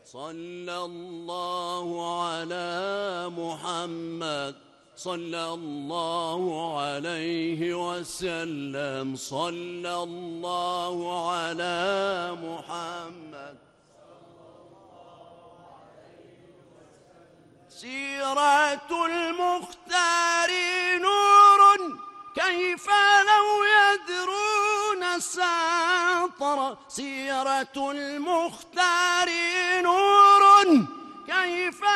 صلى الله على محمد صلى الله عليه وسلم صلى الله على محمد. سيرة المختار نور كيف لو يدرون الساطر. سيرة المختار نور كيف